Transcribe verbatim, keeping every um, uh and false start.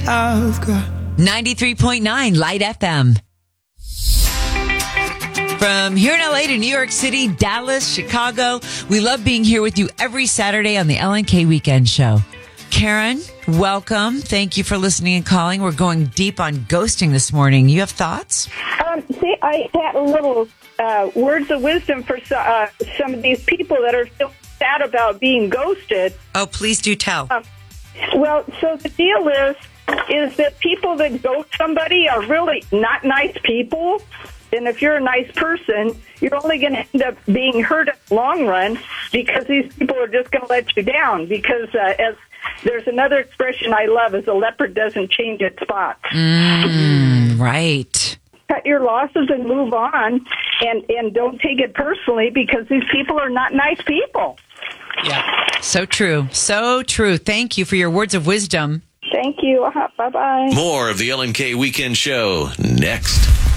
that I've got. ninety-three point nine Light F M. From here in L A to New York City, Dallas, Chicago, we love being here with you every Saturday on the L N K Weekend Show. Karen, welcome. Thank you for listening and calling. We're going deep on ghosting this morning. You have thoughts? Um, see, I had a little uh, words of wisdom for uh, some of these people that are still sad about being ghosted. Oh, please do tell. Um, well, so the deal is, is that people that ghost somebody are really not nice people. And if you're a nice person, you're only going to end up being hurt in the long run because these people are just going to let you down. Because uh, as there's another expression I love is a leopard doesn't change its spots. Mm, right. Cut your losses and move on, and, and don't take it personally because these people are not nice people. Yeah. So true. So true. Thank you for your words of wisdom. Thank you. Uh-huh. Bye-bye. More of the L N K Weekend Show next.